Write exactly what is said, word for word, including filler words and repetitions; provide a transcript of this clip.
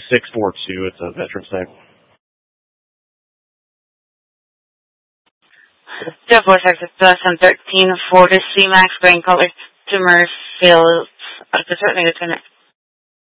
six four two. It's a veteran's name. Jeff was exit twenty thirteen Ford C-Max green color to Merfield. Uh, certainly, Lieutenant.